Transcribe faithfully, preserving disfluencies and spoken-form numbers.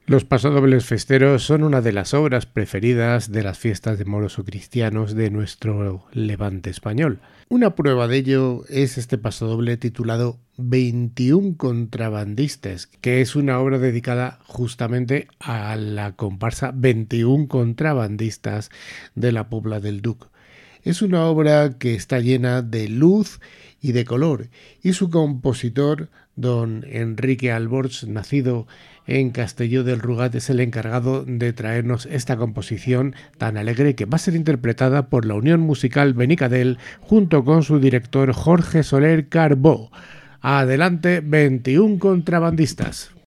Los pasodobles festeros son una de las obras preferidas de las fiestas de moros o cristianos de nuestro levante español. Una prueba de ello es este pasodoble titulado veintiún contrabandistas, que es una obra dedicada justamente a la comparsa veintiún contrabandistas de la Pobla del Duc. Es una obra que está llena de luz y de color, y su compositor, don Enrique Alborch, nacido en Castelló del Rugat, es el encargado de traernos esta composición tan alegre que va a ser interpretada por la Unión Musical Benicadel junto con su director Jorge Soler Carbó. Adelante, veintiún contrabandistas.